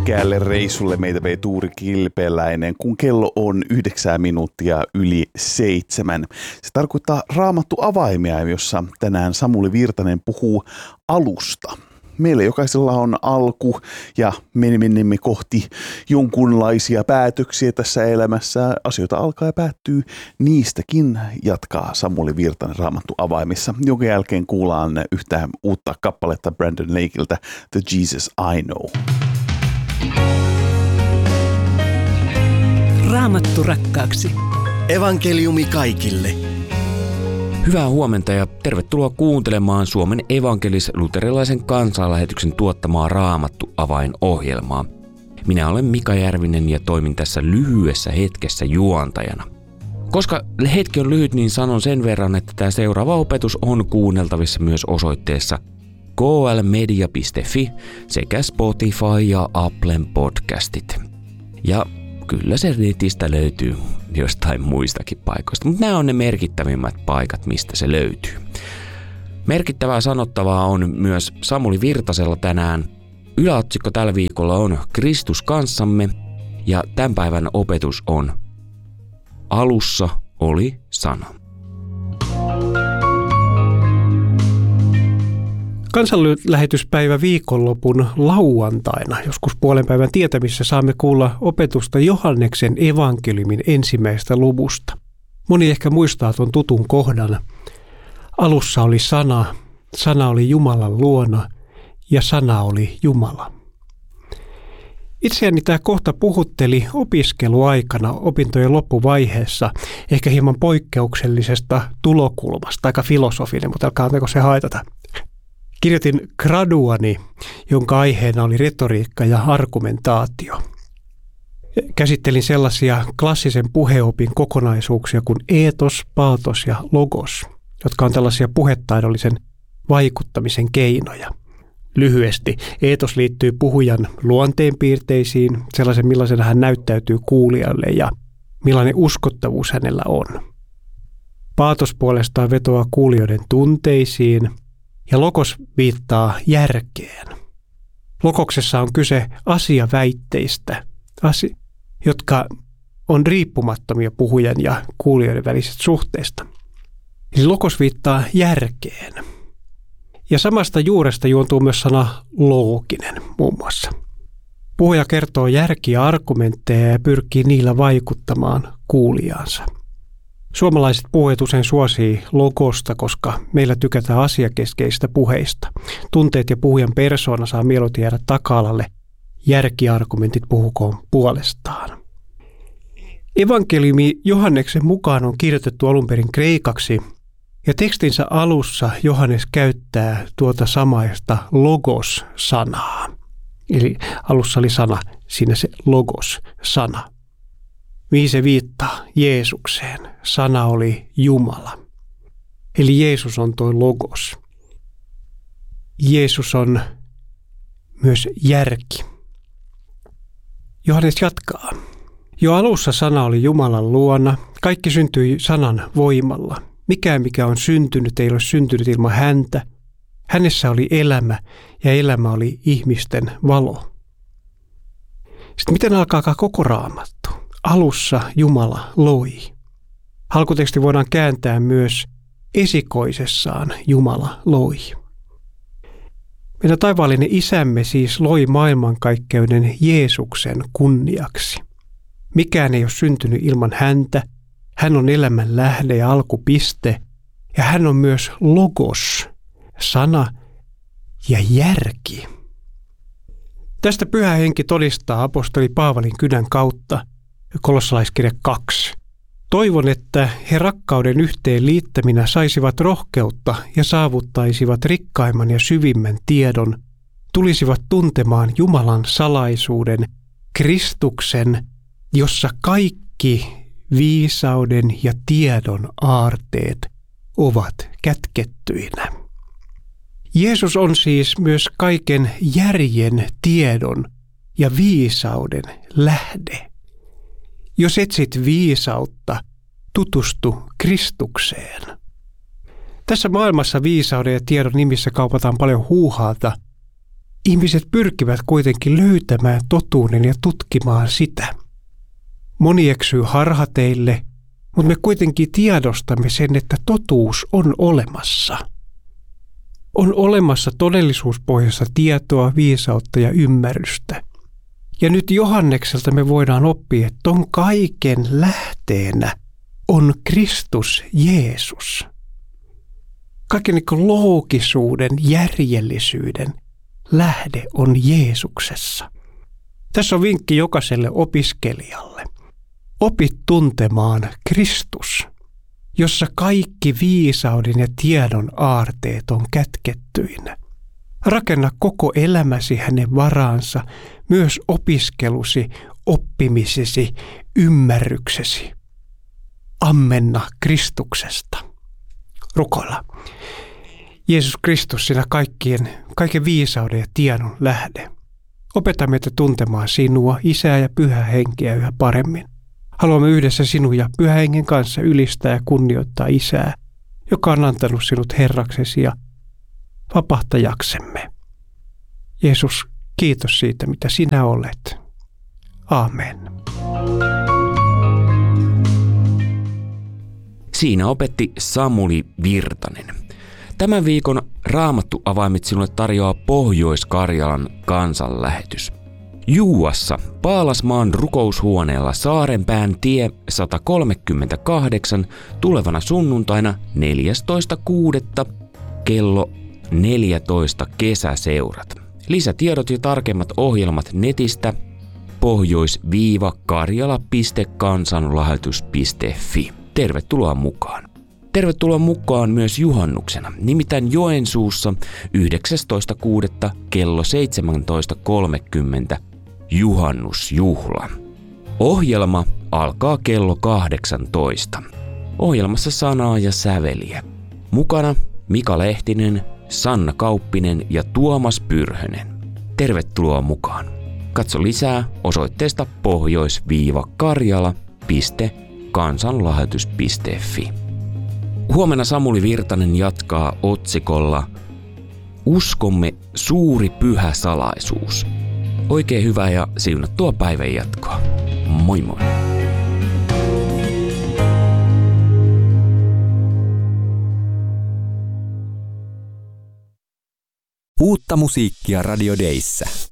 värikkäälle reissulle meitä vei Tuuri Kilpeläinen, kun kello on 9 minuuttia yli 7. Se tarkoittaa Raamattu avaimia, jossa tänään Samuli Virtanen puhuu alusta. Meillä jokaisella on alku ja menemme kohti jonkunlaisia päätöksiä tässä elämässä. Asioita alkaa ja päättyy. Niistäkin jatkaa Samuli Virtanen Raamattu avaimissa, jonka jälkeen kuullaan yhtään uutta kappaletta Brandon Lakeilta, The Jesus I Know. Raamattu rakkaaksi. Evankeliumi kaikille. Hyvää huomenta ja tervetuloa kuuntelemaan Suomen evankelis-luterilaisen kansanlähetyksen tuottamaa Raamattu-avain-ohjelmaa. Minä olen Mika Järvinen ja toimin tässä lyhyessä hetkessä juontajana. Koska hetki on lyhyt, niin sanon sen verran, että tämä seuraava opetus on kuunneltavissa myös osoitteessa klmedia.fi sekä Spotify ja Applen podcastit. Ja kyllä se netistä löytyy jostain muistakin paikoista, mutta nämä on ne merkittävimmät paikat, mistä se löytyy. Merkittävää sanottavaa on myös Samuli Virtasella tänään. Yläotsikko tällä viikolla on Kristus kanssamme ja tämän päivän opetus on Alussa oli sana. Kansanlähetyspäivä viikonlopun lauantaina, joskus puolen päivän tietämissä saamme kuulla opetusta Johanneksen evankeliumin ensimmäisestä luvusta. Moni ehkä muistaa tuon tutun kohdan. Alussa oli sana, sana oli Jumalan luona ja sana oli Jumala. Itseäni tämä kohta puhutteli opiskeluaikana opintojen loppuvaiheessa, ehkä hieman poikkeuksellisesta tulokulmasta, aika filosofinen, mutta älkää se haitata. Kirjoitin graduani, jonka aiheena oli retoriikka ja argumentaatio. Käsittelin sellaisia klassisen puheopin kokonaisuuksia kuin eetos, paatos ja logos, jotka on tällaisia puhetaidollisen vaikuttamisen keinoja. Lyhyesti, eetos liittyy puhujan luonteenpiirteisiin, sellaisen millaisena hän näyttäytyy kuulijalle ja millainen uskottavuus hänellä on. Paatos puolestaan vetoaa kuulijoiden tunteisiin ja logos viittaa järkeen. Logoksessa on kyse asiaväitteistä, jotka on riippumattomia puhujan ja kuulijoiden välisestä suhteesta. Eli logos viittaa järkeen. Ja samasta juuresta juontuu myös sana looginen muun muassa. Puhuja kertoo järkiä argumentteja ja pyrkii niillä vaikuttamaan kuulijaansa. Suomalaiset puhujat usein suosii logosta, koska meillä tykätään asiakeskeisistä puheista. Tunteet ja puhujan persoona saa mieluiten jäädä taka-alalle. Järkiargumentit puhukoon puolestaan. Evankeliumi Johanneksen mukaan on kirjoitettu alun perin kreikaksi, ja tekstinsä alussa Johannes käyttää tuota samaista logos-sanaa. Eli alussa oli sana, siinä se logos-sana. Mihin se viittaa? Jeesukseen. Sana oli Jumala. Eli Jeesus on tuo logos. Jeesus on myös järki. Johannes jatkaa. Jo alussa sana oli Jumalan luona. Kaikki syntyi sanan voimalla. Mikään, mikä on syntynyt, ei ole syntynyt ilman häntä. Hänessä oli elämä ja elämä oli ihmisten valo. Sitten miten alkaa koko Raamattu? Alussa Jumala loi. Alkuteksti voidaan kääntää myös esikoisessaan Jumala loi. Meidän taivaallinen isämme siis loi maailmankaikkeuden Jeesuksen kunniaksi. Mikään ei ole syntynyt ilman häntä. Hän on elämän lähde ja alkupiste. Ja hän on myös logos, sana ja järki. Tästä Pyhä Henki todistaa apostoli Paavalin kynän kautta. Kolossalaiskirja 2. Toivon, että he rakkauden yhteen liittäminä saisivat rohkeutta ja saavuttaisivat rikkaimman ja syvimmän tiedon, tulisivat tuntemaan Jumalan salaisuuden, Kristuksen, jossa kaikki viisauden ja tiedon aarteet ovat kätkettyinä. Jeesus on siis myös kaiken järjen, tiedon ja viisauden lähde. Jos etsit viisautta, tutustu Kristukseen. Tässä maailmassa viisauden ja tiedon nimissä kaupataan paljon huuhaata, Ihmiset pyrkivät kuitenkin löytämään totuuden ja tutkimaan sitä. Moni eksyy harhateille, mutta me kuitenkin tiedostamme sen, että totuus on olemassa. On olemassa todellisuuspohjaista tietoa, viisautta ja ymmärrystä. Ja nyt Johannekselta me voidaan oppia, että ton kaiken lähteenä on Kristus Jeesus. Kaiken niin loogisuuden, järjellisyyden lähde on Jeesuksessa. Tässä on vinkki jokaiselle opiskelijalle. Opi tuntemaan Kristus, jossa kaikki viisauden ja tiedon aarteet on kätkettyinä. Rakenna koko elämäsi hänen varaansa, myös opiskelusi, oppimisesi, ymmärryksesi. Ammenna Kristuksesta. Rukoilla. Jeesus Kristus, sinä kaiken viisauden ja tiedon lähde. Opeta meitä tuntemaan sinua, Isää ja Pyhää Henkeä yhä paremmin. Haluamme yhdessä sinun ja Pyhän Hengen kanssa ylistää ja kunnioittaa Isää, joka on antanut sinut Herraksesi ja vapahtajaksemme. Jeesus, kiitos siitä, mitä sinä olet. Aamen. Siinä opetti Samuli Virtanen. Tämän viikon Raamattu-avaimet sinulle tarjoaa Pohjois-Karjalan kansanlähetys. Juuassa Paalasmaan rukoushuoneella Saarenpään tie 138 tulevana sunnuntaina 14.6. kello 14 kesäseurat. Lisätiedot ja tarkemmat ohjelmat netistä pohjois-karjala.kansanlähetys.fi. Tervetuloa mukaan. Tervetuloa mukaan myös juhannuksena, nimittäin Joensuussa 19.6. kello 17.30 juhannusjuhla. Ohjelma alkaa kello 18. Ohjelmassa sanaa ja säveliä. Mukana Mika Lehtinen, Sanna Kauppinen ja Tuomas Pyrhönen. Tervetuloa mukaan. Katso lisää osoitteesta pohjois-karjala.kansanlähetys.fi. Huomenna Samuli Virtanen jatkaa otsikolla Uskomme suuri pyhä salaisuus. Oikein hyvää ja siunattua päivän jatkoa. Moi moi! Uutta musiikkia Radio Dayssä.